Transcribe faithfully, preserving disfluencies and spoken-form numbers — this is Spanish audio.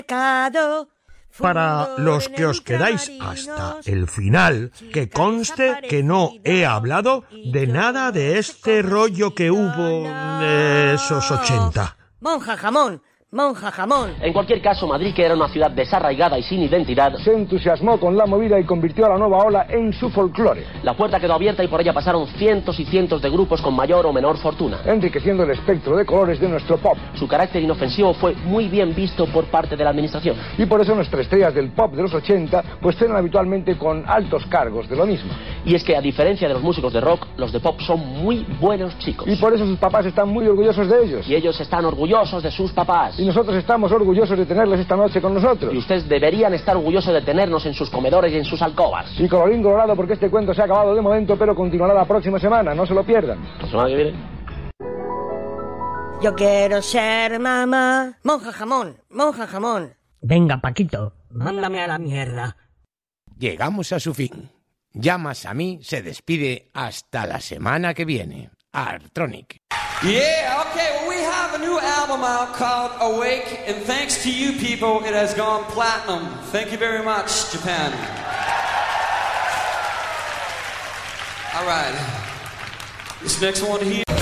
Para los que os quedáis hasta el final, que conste que no he hablado de nada de este rollo que hubo de esos ochenta. Monja Jamón, Monja Jamón. En cualquier caso, Madrid, que era una ciudad desarraigada y sin identidad, se entusiasmó con la movida y convirtió a la nueva ola en su folclore. La puerta quedó abierta y por ella pasaron cientos y cientos de grupos con mayor o menor fortuna, enriqueciendo el espectro de colores de nuestro pop. Su carácter inofensivo fue muy bien visto por parte de la administración. Y por eso nuestras estrellas del pop de los ochenta pues cenan habitualmente con altos cargos de lo mismo. Y es que, a diferencia de los músicos de rock, los de pop son muy buenos chicos. Y por eso sus papás están muy orgullosos de ellos. Y ellos están orgullosos de sus papás. Y nosotros estamos orgullosos de tenerles esta noche con nosotros. Y ustedes deberían estar orgullosos de tenernos en sus comedores y en sus alcobas. Y colorín colorado, porque este cuento se ha acabado de momento, pero continuará la próxima semana, no se lo pierdan. ¿La semana que viene? Yo quiero ser mamá. Monja Jamón, Monja Jamón. Venga, Paquito, mándame a la mierda. Llegamos a su fin. Llamas a mí se despide hasta la semana que viene. Artronic. Yeah, okay, well, we have a new album out called Awake, and thanks to you people, it has gone platinum. Thank you very much, Japan. All right. This next one here.